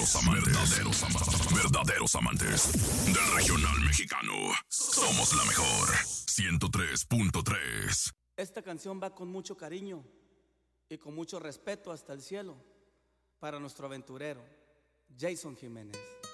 Verdaderos amantes del regional mexicano. Somos la mejor. 103.3. Esta canción va con mucho cariño y con mucho respeto hasta el cielo para nuestro aventurero, Jason Jiménez.